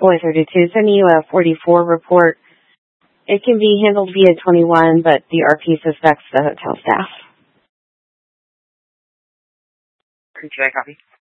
432, sending you a 44 report. It can be handled via 21, but the RP suspects the hotel staff. Can I copy?